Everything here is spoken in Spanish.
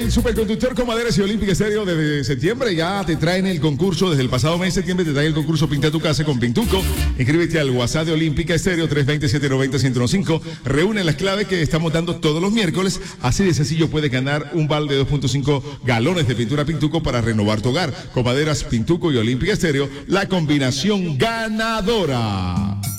el superconductor con maderas y Olímpica Estéreo desde septiembre ya te traen el concurso. Desde el pasado mes de septiembre te traen el concurso Pinta tu casa con Pintuco. Inscríbete al WhatsApp de Olímpica Estéreo 320-790-1015. Reúne las claves que estamos dando todos los miércoles. Así de sencillo puedes ganar un balde de 2.5 galones de pintura Pintuco para renovar tu hogar. Con maderas Pintuco y Olímpica Estéreo, la combinación ganadora.